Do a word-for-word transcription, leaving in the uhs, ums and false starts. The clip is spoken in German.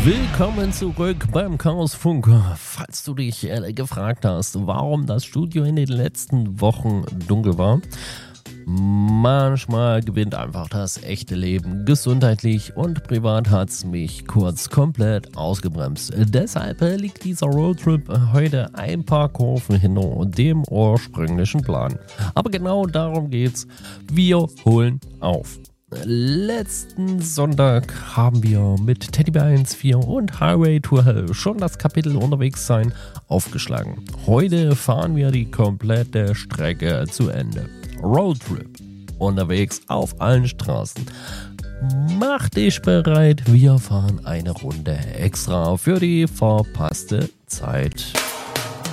Willkommen zurück beim Chaosfunk. Falls du dich äh, gefragt hast, warum das Studio in den letzten Wochen dunkel war, manchmal gewinnt einfach das echte Leben. Gesundheitlich und privat hat es mich kurz komplett ausgebremst. Deshalb äh, liegt dieser Roadtrip heute ein paar Kurven hinter dem ursprünglichen Plan. Aber genau darum geht's. Wir holen auf. Letzten Sonntag haben wir mit Teddybär eins Punkt vier und Highway to Hell schon das Kapitel Unterwegs sein aufgeschlagen. Heute fahren wir die komplette Strecke zu Ende. Roadtrip. Unterwegs auf allen Straßen. Mach dich bereit, wir fahren eine Runde extra für die verpasste Zeit.